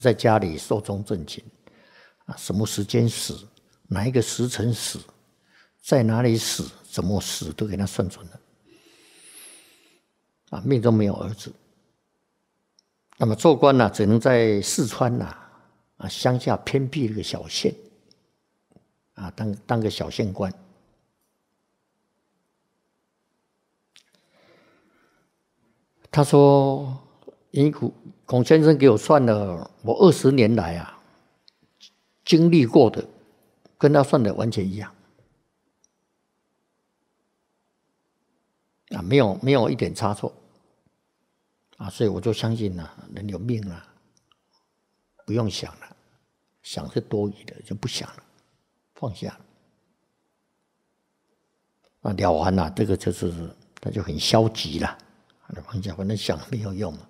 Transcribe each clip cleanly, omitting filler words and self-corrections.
在家里寿终正寝啊，什么时间死，哪一个时辰死，在哪里死，怎么死，都给他算准了啊，命中没有儿子。那么做官呢，只能在四川乡下偏僻的一个小县啊，当个小县官。他说，孔先生给我算了，我20年来经历过的，跟他算的完全一样啊，没有一点差错啊，所以我就相信人有命不用想了，想是多余的，就不想了，放下了。了完这个他就很消极了，放下，反正想没有用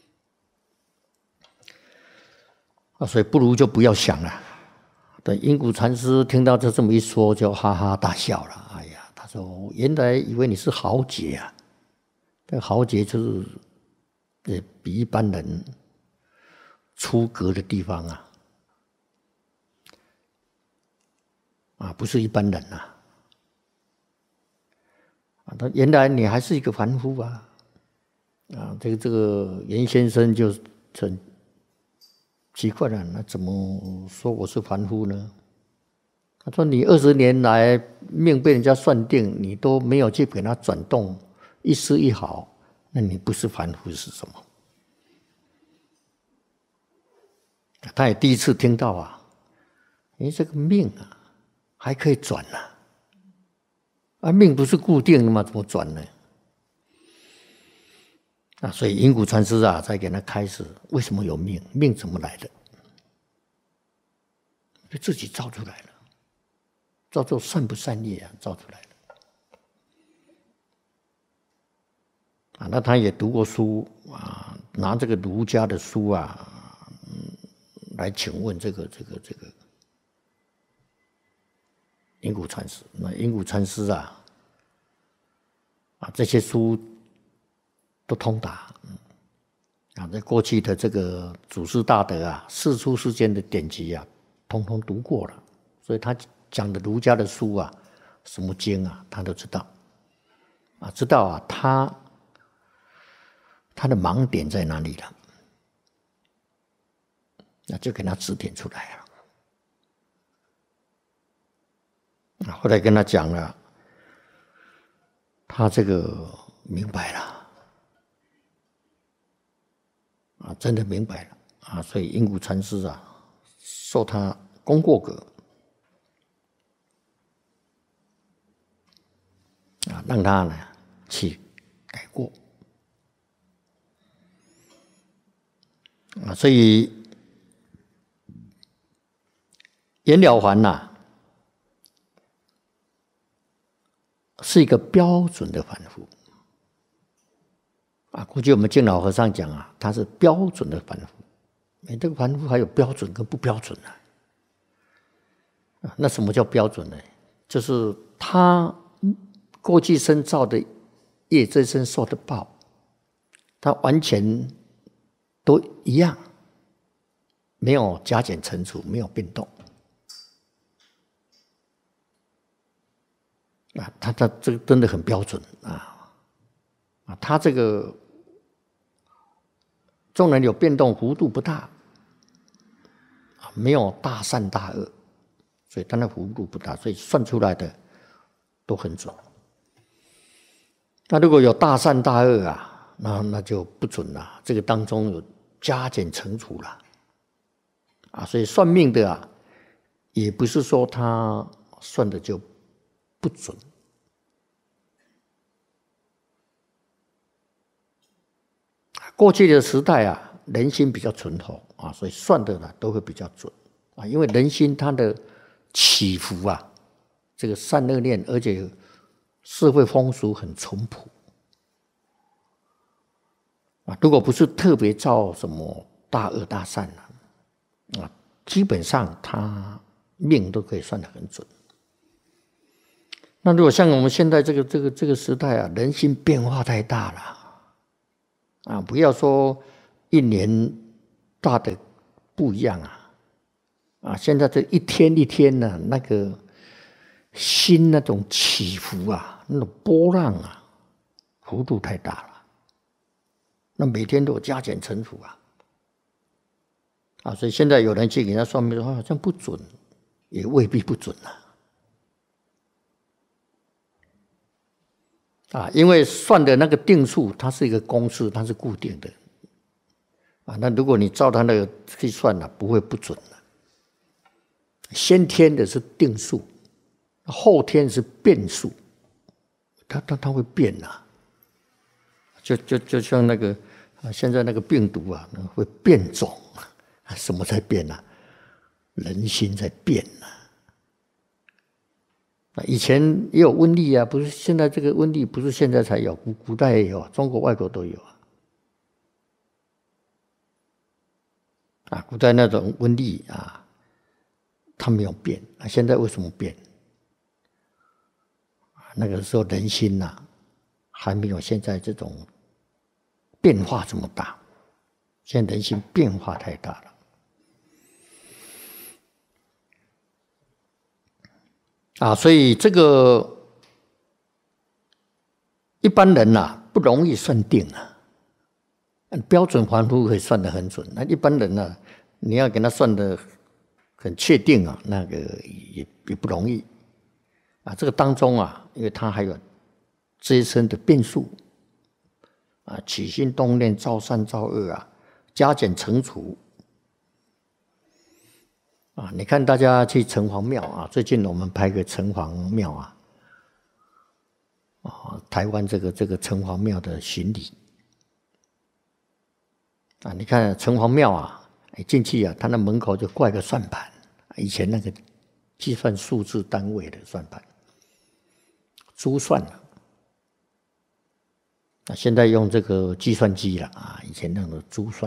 所以不如就不要想了。对，因谷禅师听到这么一说，就哈哈大笑了。哎呀，他说：“原来以为你是豪杰啊，这个豪杰就是比一般人出格的地方不是一般人他原来你还是一个凡夫这个严先生就很奇怪了，那怎么说我是凡夫呢？他说你20年来命被人家算定，你都没有去给他转动一丝一毫，那你不是凡夫是什么？他也第一次听到这个命还可以转命不是固定的吗？怎么转呢？所以因谷禅师才给他开始，为什么有命？命怎么来的？就自己造出来了，造作善不善业造出来了。那他也读过书拿这个儒家的书来请问这个因谷禅师。那因谷禅师这些书都通达在过去的这个祖师大德世出世间的典籍通通读过了，所以他讲的儒家的书什么经他都知道知道他的盲点在哪里了，那就给他指点出来了。后来跟他讲了，他这个明白了真的明白了所以因谷禅师受他功过格让他去改过所以颜了凡是一个标准的凡夫过去我们敬老和尚讲他是标准的凡夫。这个凡夫还有标准跟不标准那什么叫标准呢？就是他过去生造的业，这生受的报，他完全都一样，没有加减乘除，没有变动他这个真的很标准他这个纵然有变动，幅度不大没有大善大恶，所以它的幅度不大，所以算出来的都很准。那如果有大善大恶那就不准了，这个当中有加减乘除了所以算命的也不是说他算的就不准。过去的时代人心比较淳厚所以算的都会比较准因为人心它的起伏这个善恶念，而且社会风俗很淳朴如果不是特别造什么大恶大善基本上他命都可以算得很准。那如果像我们现在这个时代人心变化太大了不要说一年大的不一样啊！现在这一天一天呢，那个心那种起伏啊，那种波浪啊，幅度太大了。那每天都有加减乘除所以现在有人去给他算命说好像不准，也未必不准因为算的那个定数，它是一个公式，它是固定的那如果你照它那个去算不会不准先天的是定数，后天是变数，它会变就像那个现在那个病毒会变种，什么在变人心在变以前也有瘟疫不是现在这个瘟疫不是现在才有，古代也有，中国外国都有古代那种瘟疫它没有变现在为什么变？那个时候人心还没有现在这种变化这么大，现在人心变化太大了所以这个一般人不容易算定标准凡夫可以算得很准，那一般人你要给他算得很确定那个也不容易这个当中因为它还有这一生的变数起心动念、造善造恶加减乘除你看大家去城隍庙最近我们拍个城隍庙台湾这个城隍庙的巡礼你看城隍庙进去他那门口就挂个算盘，以前那个计算数字单位的算盘，珠算现在用这个计算机了以前那种珠算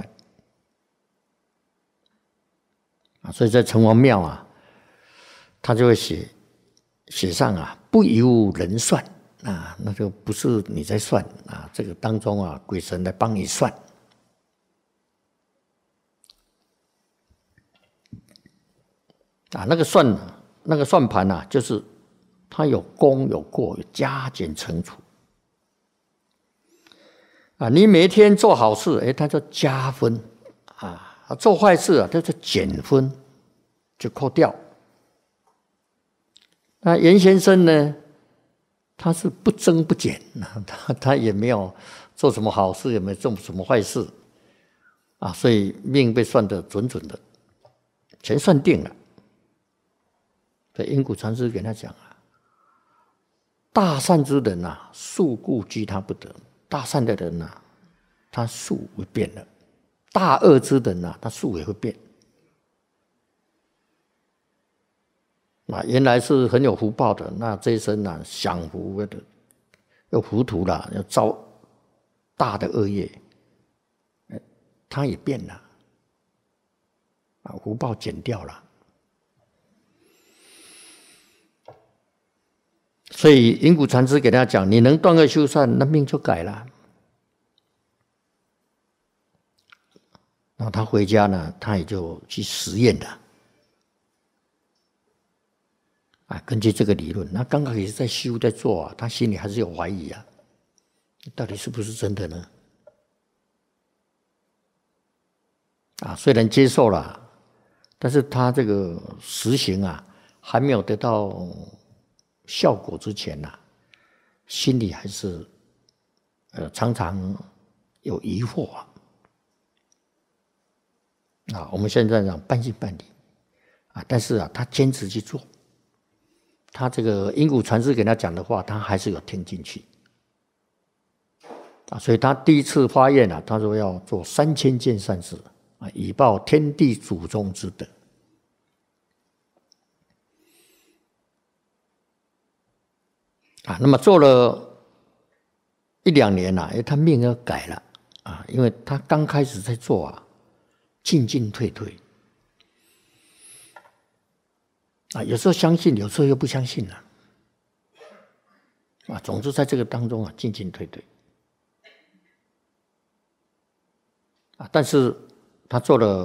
所以在城隍庙他就会写上不由人算那就不是你在算这个当中鬼神来帮你算那个算盘就是它有功有过，有加减乘除你每一天做好事它就加分做坏事它就减分，就扣掉。那严先生呢，他是不增不减他也没有做什么好事，也没有做什么坏事所以命被算得准准的，全算定了。所以因谷禅师给他讲大善之人术故居他不得，大善的人他术会变了；大恶之人他术也会变。原来是很有福报的，那这一生享福的又糊涂了，要遭大的恶业，他也变了福报减掉了。所以因谷禅师给他讲，你能断恶修善，那命就改了。然后他回家呢，他也就去实验了根据这个理论，那刚开始在修在做他心里还是有怀疑到底是不是真的呢？虽然接受了，但是他这个实行还没有得到效果之前心里还是常常有疑惑我们现在讲半信半疑但是他坚持去做，他这个因谷禅师给他讲的话，他还是有听进去所以他第一次发愿他说要做3000件善事以报天地祖宗之德那么做了1-2年他命要改了因为他刚开始在做进进退退有时候相信，有时候又不相信总之在这个当中进进退退但是他做了